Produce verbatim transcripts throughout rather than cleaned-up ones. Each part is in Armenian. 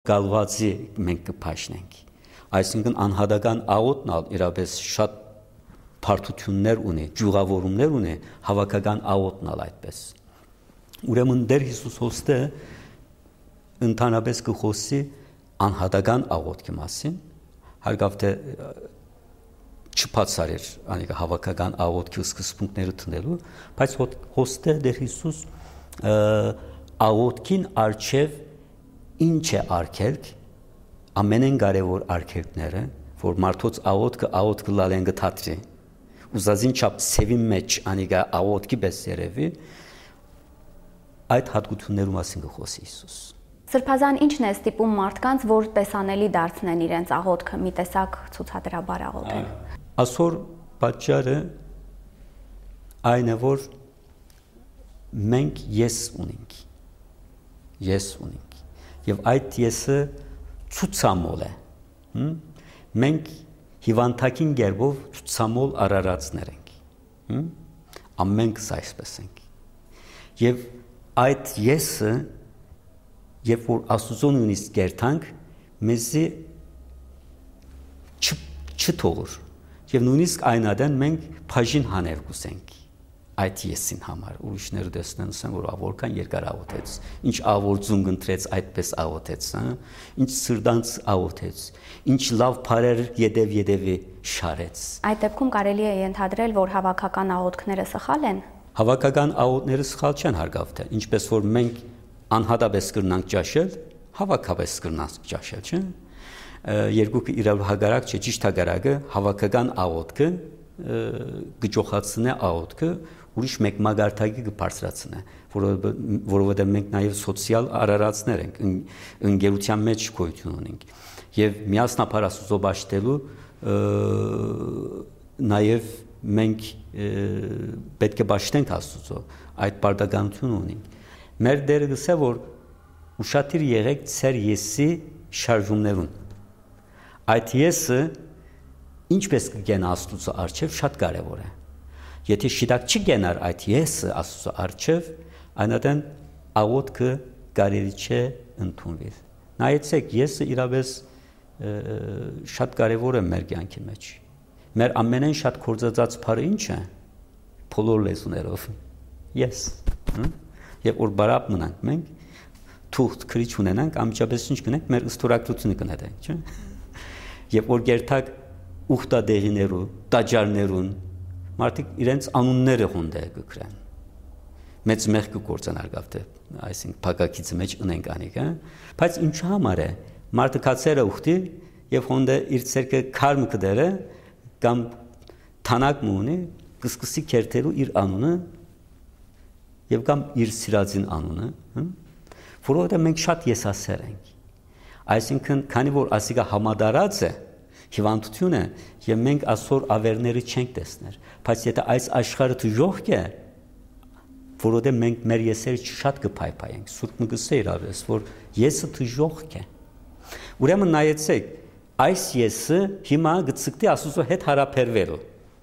Գալվածի մենք կփաշնենք։ Այսինքն անհատական աղոթն ալ իրապես շատ բարդություններ ունի, ջուղավորումներ ունի, հավաքական աղոթն ալ այդպես։ Ուրեմն Տեր Հիսուս հոստը ընդհանրապես կխոսի անհատական աղոթքի մասին, հարգավ թե չփածարեր անիկա հավաքական աղոթքի սկզբունքները տնելու, բայց հոստը Տեր Հիսուս աղոթքին արչև ինչ է արգելք, ամենեն կարևոր արգելքները, որ մարդոց աղոթքը աղոթքը լալեն գթատրի, ուզածին չափ սևի մեջ անիկա աղոթքի պես երևի, այդ հատկություններու մասին կխոսի Հիսուս։ Սրբազան ինչն է ստիպում մարդկանց, որ տեսանելի դարձնեն իրենց աղոթքը, մի տեսակ ցուցադրաբար աղոթեն։ Այսօր պատճառը այն է, որ մենք ես ունենք, ես ունենք, եւ այդ եսը ցուցամոլ է, մենք հիվանդակին գերբով ցուցամոլ արարածներ ենք, ամենքս այսպես ենք, եւ այդ եսը, երբ որ Աստուծո նույնիսկ գերտանք, մեզի չթողոր, եւ նույնիսկ այն ադեն մենք բաժին հաներ կուսենք այդ եսին համար, ուրիշները տեսնեն ասեն, որ որքան երկար աղոթեց, ինչ աղոթություն ընտրեց, այդպես աղոթեց, ինչ սրտանց աղոթեց, ինչ լավ բառեր յետև-յետևի շարեց։ Այդ դեպքում կարելի է ենթադրել, որ հավաքական աղոթքները սխալ են։ Հավաքական աղոթքները սխալ չեն հարգավ թե, ինչպես որ մենք անհատապես կրնանք ճաշել, հավաքապես կրնանք ճաշել, չէ՞։ Երկուքը իրար հագարակ չէ, ճիշտ հագարակը հավաքական աղոթքը գճոխացնե աղոթքը ուրիշ մեկ մագարտակի կբարձրացնե, որովհետև մենք նաև սոցիալ արարածներ ենք, ընկերության մեջ գոյություն ունենք, եւ միասնապար Աստծո բաշտելու նաև մենք պետք է բաշտենք Աստծո, այդ բարդականություն ունենք։ Մեր Տերը գսե, որ ուշադիր եղեք ծեր եսի շարժումներուն։ Այդ եսը ինչպես կգենա Աստծո առջև շատ կարևոր է։ Եթե շիտակ չգենար այդ եսը Աստծո առջև, այնատեն աղոթքը կարելի չէ ընդունվի։ Նայեցեք, եսը իրապես շատ կարևոր է մեր կյանքի մեջ։ Մեր ամենեն շատ կործածած բառը ինչ է։ Բոլոր լեզուներով։ Ես։ Եվ որ բարապ մնանք մենք, թուղթ քրիչ ունենանք, ամիջապես ինչ կնենք, մեր ըստորակրությունը կնետենք, չէ՞։ Եվ որ գերտակ ուխտադեղիներու, տաճարներուն, մարդիկ իրենց անունները հոնդե կգրեն։ Մեծ մեղ կգործան արգավ թե, այսինքն փակակիցը մեջ ունենք անիկ, հա։ Բայց ինչ համար է, մարդը կացերը ուխտի եւ հոնդե իր ցերկը քարմ կդերը կամ թանակ մունի, կսկսի քերթերու իր անունը եւ կամ իր սիրածին անունը, հա։ Որովհետեւ մենք շատ եսասեր ենք։ Այսինքն, քանի որ ասիկա համադարած է, հիվանդություն է, եւ մենք այսօր ավերները չենք տեսներ, բայց եթե այս աշխարհը դժոխք է, որովհետեւ մենք մեր եսերը շատ կփայփայենք, Սուրբ Մգսը իրավես, որ եսը դժոխք է։ Ուրեմն նայեցեք, այս եսը հիմա գծկտի Աստծո հետ հարաբերվելու։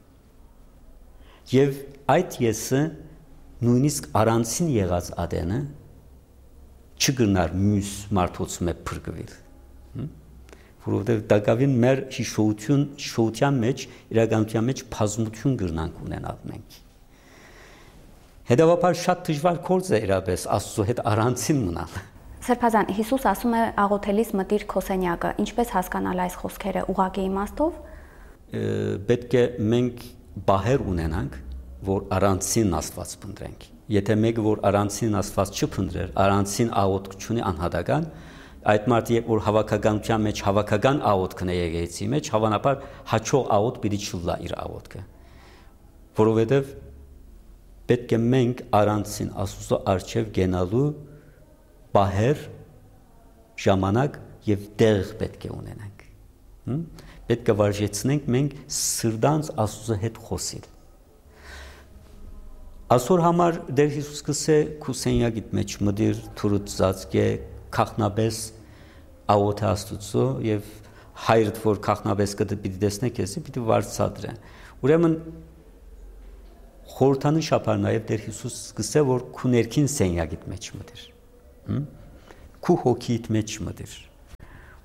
Եվ այդ եսը նույնիսկ առանցին եղած ադենը չգնար մյուս մարդոց մեջ փրկվել։ Որովհետև դակավին մեր հիշողություն, հիշողության մեջ, իրականության մեջ բազմություն գրնանք ունենալ մենք։ Հետևաբար շատ դժվար գործ է իրապես Աստծո հետ առանցին մնալ։ Սրբազան, Հիսուս ասում է աղոթելիս մտիր քո սենյակը, ինչպես հասկանալ այս խոսքերը ուղղակի իմաստով։ Պետք է մենք բահեր ունենանք, որ առանցին Աստված փնտրենք։ Եթե մեկը որ առանցին Աստված չփնտրեր, առանցին աղոթք չունի անհատական, այդ մարդը երբ որ հավաքականության մեջ հավաքական աղոթքն է եկեղեցի մեջ, հավանաբար հաջող աղոթք պիտի չլա իր աղոթքը։ Որովհետև պետք է մենք առանցին Աստծո առջև գնալու բահեր, ժամանակ եւ տեղ պետք է ունենանք։ Պետք է վարժեցնենք մենք սրտանց Աստծո հետ խոսել։ Այսօր համար Տեր Հիսուս կսե քու սենյակիդ մեջ մտիր թուրդ ծածկե քախնաբես աղոթե Աստծո եւ հայրդ որ քախնաբես կդի պիտի տեսնեք էսի պիտի վարձատրե։ Ուրեմն խորհրդանշաբար նաեւ Տեր Հիսուս կսե որ քու ներքին սենյակիդ մեջ մտիր։ Քու հոգիդ մեջ մտիր։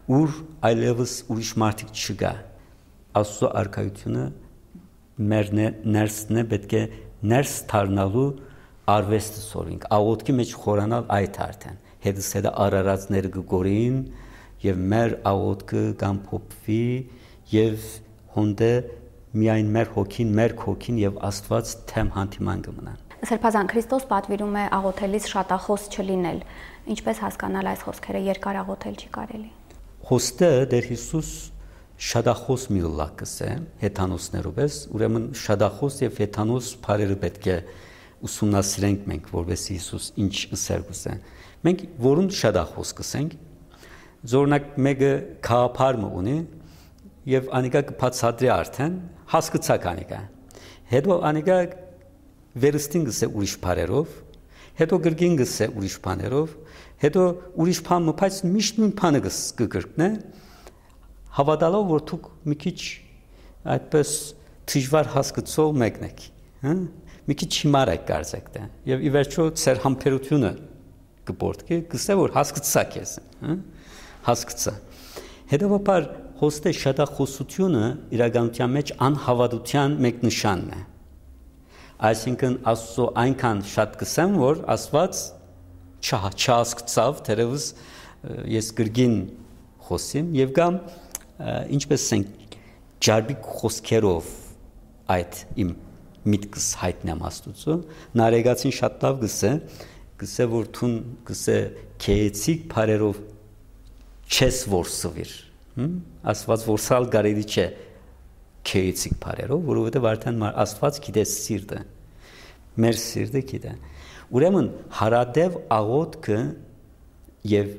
ուր այլևս ուրիշ մարդիկ չկա։ Աստծո արքայությունը մեր ներսն է, պետք է ներս դառնալու արվեստը սորինք, աղոթքի մեջ խորանալ այդ արդեն, հետս հետը արարածները կգորին և մեր աղոթքը կամփոփվի և հոնդե միայն մեր հոգին, մեր հոգին և Աստված թեմ հանդիման կմնան։ Սրբազան, Քրիստոս պատվիրում է աղոթելիս շատախոս չլինել, ինչպես հասկանալ այս խոսքերը, երկար աղոթել չի կարելի։ Խոստը Տեր Հիսուս շատախոս մի լակս է, հեթանոսներով ես, ուրեմն շատախոս և հեթանոս բարերը պետք է ուսումնասիրենք մենք, որովհետեւ Հիսուս ինչ ըսեր գուզե։ Մենք որուն շատախոս կսենք, օրինակ մեկը քահապարը ունի եւ անիկա կբացատրի արդեն, հասկացակ անիկա։ Հետո անիկա վերստին գսե ուրիշ բարերով, հետո գրգին գսե ուրիշ բաներով, հետո ուրիշ բան մփայց միշտ նույն բանը կգրկնե, հավատալով որ դուք մի քիչ այդպես դժվար հասկացող մեկն եք, հա՞, մի քիչ հիմար եք կարծեք դա, եւ ի վերջո ծեր համբերությունը կբորդկի, գսե որ հասկացակ ես, հա՞, հասկացա։ Հետևաբար հոստե շատախոսությունը իրականության մեջ անհավատության մեկ նշանն է։ Այսինքն Աստծո այնքան շատ կսեմ, որ Աստված չհասկացավ, թերևս ես գրգին խոսիմ եւ կամ ինչպես ենք ջարբիկ խոսքերով այդ իմ միտքս հայտնեմ Աստծո, նարեգացին շատ լավ գսե, գսե որ թուն գսե քեեցիկ բարերով չես որսվիր, Աստված որսալ կարելի չէ քեեցիկ բարերով, որովհետեւ արդեն Աստված գիտե սիրտը, մեր սիրտը գիտե։ Ուրեմն հարադև աղոթքը եւ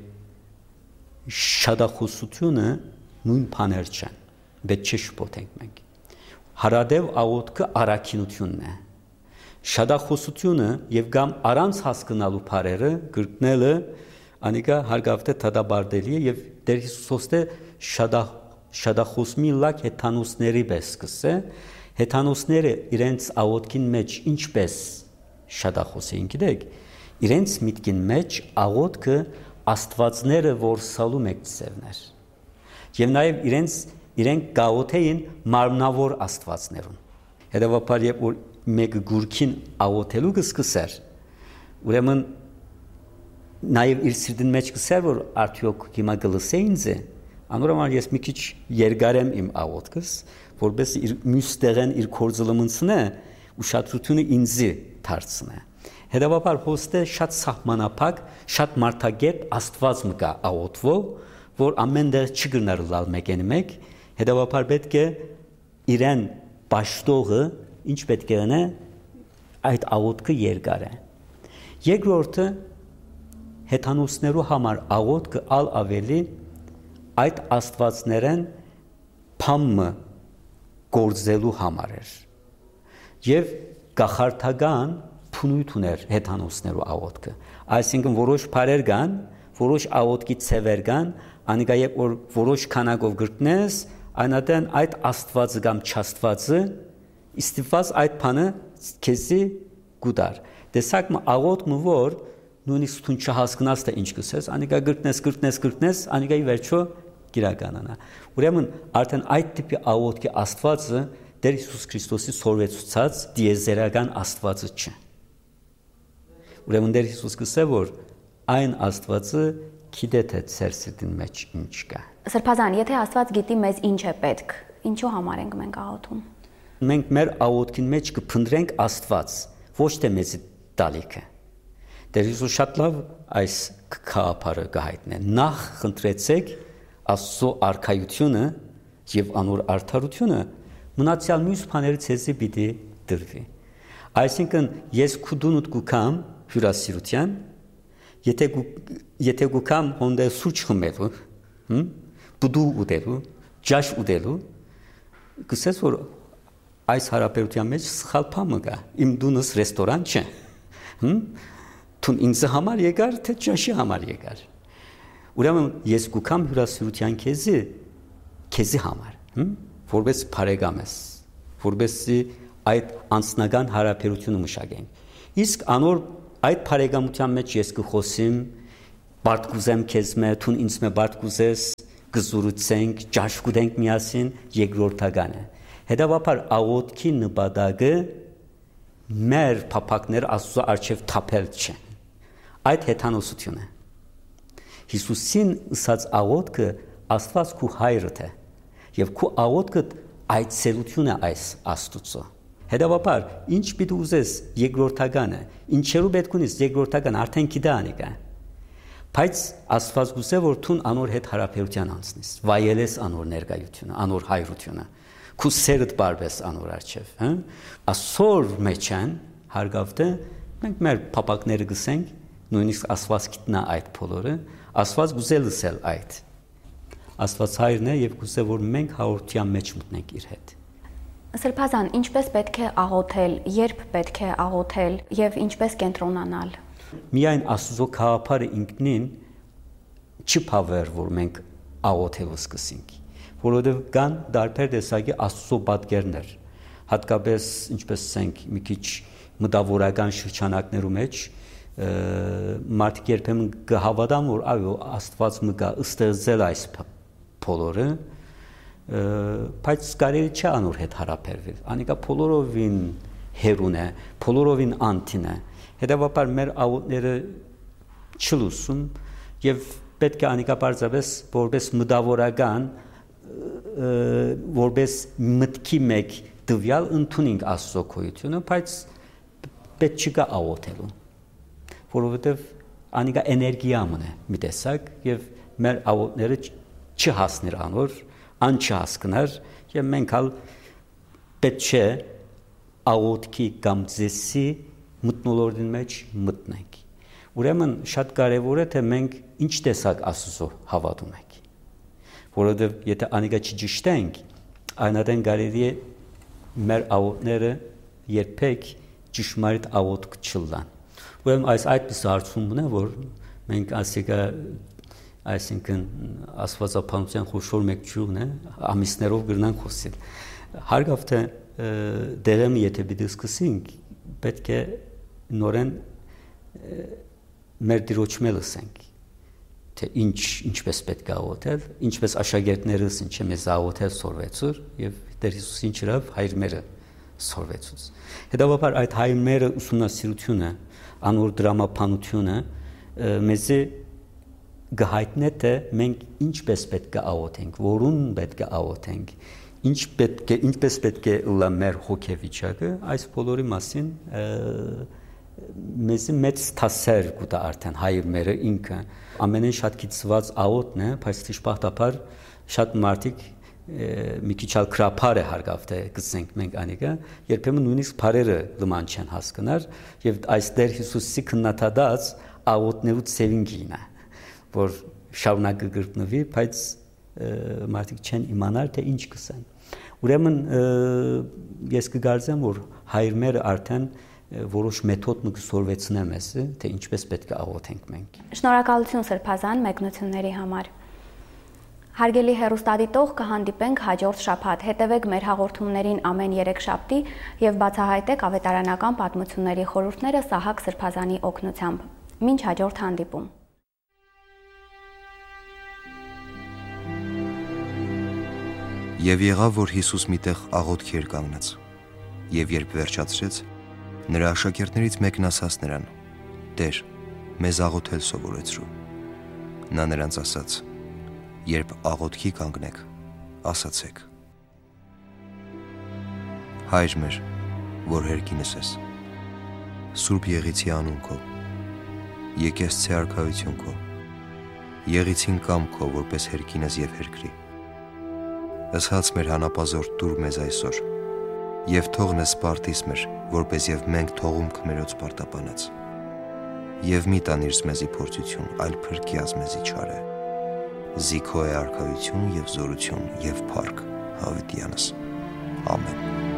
շատախոսությունը նույն բաներ չեն, պետք չէ շփոթենք մենք։ Հարադև աղոթքը առաքինությունն է։ Շատախոսությունը եւ կամ առանց հասկանալու բարերը գրկնելը անիկա հարգավտե դադարդելի է եւ Տեր Հիսուսոստե շատախ շատախոսմի լակ հեթանոսների պես կսե, հեթանոսները իրենց աղոթքին մեջ ինչպես շատախոս էին, գիտեք, իրենց միտքին մեջ աղոթքը աստվածները որսալու մեկ ծևներ։ Եվ նաև իրենց իրենք գաղոթեին մարմնավոր աստվածներուն։ Հետևաբար երբ որ մեկը գուրքին աղոթելու կսկսեր, ուրեմն նաև իր սիրտին մեջ կսեր, որ արդյոք հիմա գլսե ինձ է, անորոման ես մի քիչ երգարեմ իմ աղոթքս, որպես իր մյուս տեղեն իր կորձլմնցնե ուշադրությունը ինձի դարձնե։ Հետևաբար հոստե շատ սահմանափակ, շատ մարդագետ Աստված մկա աղոթվող, որ ամեն դեր չգրնար լալ մեկեն մեկ, հետևաբար պետք է իրեն պաշտողը ինչ պետք է անե այդ աղոթքը երգարե։ Երկրորդը հեթանոսներու համար աղոթքը ալ ավելի այդ աստվածներեն փամը գործելու համար էր եւ գախարտական փունույթ ուներ հեթանոսներու աղոթքը, այսինքն որոշ բարեր կան, որոշ աղոթքի ցևեր կան, անիկա երբ որ որոշ քանակով գրտնես, այնատեն այդ աստվածը կամ չաստվածը իստիված այդ բանը քեզի գուդար։ Տեսակ մը աղոթքը որ նույնիսկ դու չհասկանաս թե ինչ կսես, անիկա գրտնես, գրտնես, գրտնես, անիկայի վերջո գիրականանա։ Ուրեմն արդեն այդ տիպի աղոթքի աստվածը Տեր Հիսուս Քրիստոսի սորվեցուցած դիեզերական աստվածը չէ։ Ուրեմն Տեր Հիսուս կսե որ այն աստվածը գիտե թե ծեր սիրտին մեջ ինչ կա։ Սրբազան, եթե Աստված գիտի մեզ ինչ է պետք, ինչու համար ենք մենք աղոթում։ Մենք մեր աղոթքին մեջ կփնտրենք Աստված, ոչ թե մեզ տալիքը։ Տեր Հիսուս շատ լավ այս քահապարը կհայտնե։ Նախ խնդրեցեք Աստծո արքայությունը եւ անոր արդարությունը, մնացյալ մյուս բաներից ցեզի պիտի դրվի։ Այսինքն ես քուդունուտ կուքամ հյուրասիրության, եթե եթե կուքամ հոնդե սուրճ խմելու, հմ, բուդու ուտելու, ջաշ ուտելու, կսես որ այս հարաբերության մեջ սխալ բան կա։ Իմ դունս ռեստորան չէ։ Հմ, Թուն ինձ համար եկար, թե ջաշի համար եկար։ Ուրեմն ես կուքամ հյուրասիրության քեզի, քեզի համար, հմ, որպես բարեկամ ես, որպեսզի այդ անձնական հարաբերությունը մշակենք։ Իսկ անոր այդ բարեկամության մեջ ես կխոսիմ, բարդ կուզեմ քեզ մե, թուն ինձ մե բարդ կուզես, կզուրուցենք, ճաշկուտենք միասին, երկրորդական է։ Հետևաբար աղոթքի նպատակը մեր փափակները Աստծո առջև թափել չեն։ Այդ հեթանոսություն է։ Հիսուսին ըսած աղոթքը Աստված քու հայրդ է, եւ քու աղոթքը այցելություն է այս Աստծո։ Հետևաբար, ինչ պիտի ուզես երկրորդականը, ինչերու պետք ունես երկրորդական արդեն գիտե անիկա։ Բայց Աստված գուցե որ թուն անոր հետ հարաբերության անցնես, վայելես անոր ներկայությունը, անոր հայրությունը, քու սերդ բարբես անոր առջև, հա։ Ասոր մեջան հարգավտը մենք մեր փապակները գսենք, նույնիսկ Աստված գիտնա այդ բոլորը, Աստված գուցե լսել այդ։ Աստված հայրն է եւ գուցե որ մենք հաղորդության մեջ մտնենք իր հետ։ Սրբազան, ինչպես պետք է աղոթել, երբ պետք է աղոթել եւ ինչպես կենտրոնանալ։ Միայն Աստծո խաղապարը ինքնին չփավեր, որ մենք աղոթելու սկսենք, որովհետեւ կան դարբեր տեսակի Աստծո պատկերներ, հատկապես ինչպես ասենք մի քիչ մտավորական շրջանակներու մեջ մարդիկ երբեմն կհավատան, որ այո Աստված մգա ստեղծել այս բոլորը, բայց կարելի չէ անոր հետ հարաբերվել։ Անիկա բոլորովին հերուն է, բոլորովին անտին է։ Հետևաբար մեր աղոթները չլուսում եւ պետք է անիկա բարձրապես որպես մտավորական, որպես մտքի մեկ դվյալ ընդունենք Աստծո գոյությունը, բայց պետք չկա աղոթելու, որովհետեւ անիկա էներգիա մնա մի տեսակ եւ մեր աղոթները չհասներ անոր, ան չհասկներ եւ մենք հալ պետք չէ աղոթքի կամ ձեսի մտնոլորտին մեջ մտնենք։ Ուրեմն շատ կարևոր է թե մենք ինչ տեսակ Աստծո հավատում ենք, որովհետեւ եթե անիկա չճշտենք, այնադեն կարելի է մեր աղոթները երբեք ճշմարիտ աղոթք չլան։ Ուրեմն այս այդպես հարցումն է, որ մենք ասիկա այսինքն աստվածապանության խոշոր մեկ ճյուղն է, ամիսներով գրնան խոսել։ Հարգավ թե դերեմ եթե պիտի սկսենք, պետք է նորեն մեր դիրոճ լսենք, թե ինչ ինչպես պետք է աղոթել, ինչպես աշակերտներս ինչ է մեզ աղոթել սորվեցուր եւ Տեր Հիսուսին ճրավ հայրմերը սորվեցուց։ Հետևաբար այդ հայրմերը ուսումնասիրությունը, անոր դրամապանությունը մեզ գահիտնե թե մենք ինչպես պետք է աղոթենք, որուն պետք է աղոթենք, ինչ պետք է ինչպես պետք է լա մեր հոգեվիճակը, այս բոլորի մասին մեզ մեծ թասեր կուտա արդեն հայրմերը ինքը ամենեն շատ գիտված աղոթն է, բայց դժբախտաբար շատ մարդիկ մի քիչ ալ քրափար է հարգավ թե գցենք մենք անիկա, երբեմն նույնիսկ բարերը լման չեն հասկանար եւ այս Տեր Հիսուսի քննադատած աղոթներու ծևինքին է, որ շարունակը գրտնվի, բայց մարդիկ չեն իմանալ թե ինչ կսեն։ Ուրեմն ես կգարձեմ, որ հայրմերը արդեն որոշ մեթոդ մգսորվեցնեմ ես, թե ինչպես պետք է աղոթենք մենք։ Շնորհակալություն Սրբազան մեկնությունների համար։ Հարգելի հեռուստադիտող, կհանդիպենք հաջորդ շաբաթ։ Հետևեք մեր հաղորդումներին ամեն երեքշաբթի եւ բացահայտեք ավետարանական պատմությունների խորհուրդները Սահակ Սրբազանի օգնությամբ։ Մինչ հաջորդ հանդիպում։ Եվ եղավ, որ Հիսուս միտեղ աղոթքի էր կանգնած, եւ երբ վերջացրեց, նրա աշակերտներից մեկն ասաց նրան. «Տեր, մեզ աղոթել սովորեցրու»։ Նա նրանց ասաց. «Երբ աղոթքի կանգնեք, ասացեք. Հայր մեր, որ հերկինս ես, Սուրբ եղիցի անուն քո, եկեղեցի արքայություն քո, եղիցին կամ քո, որպես հերկինս եւ հերկրի։ Ըսած մեր հանապազորդ դուր մեզ այսօր, եւ թողնես սպարտիս մեր, որպես եւ մենք թողում քմերոց պարտապանած։ Եվ մի տանիր մեզի փորձություն, այլ փրկիած մեզի չարը։ Զիքո է արքայություն եւ զորություն եւ փառք հավիտյանս։ Ամեն։